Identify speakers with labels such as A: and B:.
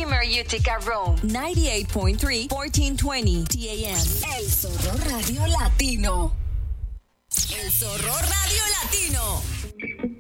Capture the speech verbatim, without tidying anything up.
A: Herkimer, Utica, Rome.
B: ninety-eight point three, fourteen twenty T A M.
C: El Zorro Radio Latino. El Zorro Radio Latino.